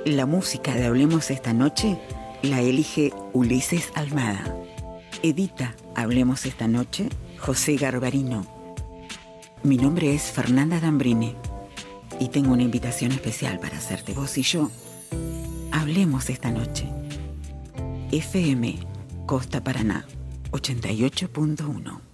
La música de Hablemos esta noche la elige Ulises Almada. Edita Hablemos esta noche José Garbarino. Mi nombre es Fernanda Dambrine y tengo una invitación especial para hacerte. Vos y yo hablemos esta noche. FM Costa Paraná 88.1.